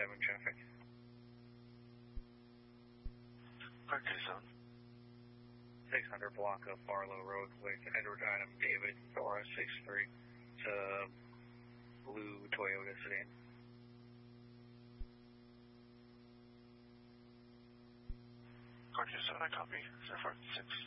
traffic. Okay, son. 600 block of Barlow Road with Edward Adam David, Dora 63. It's a blue Toyota sedan. Okay, son, I copy. 056.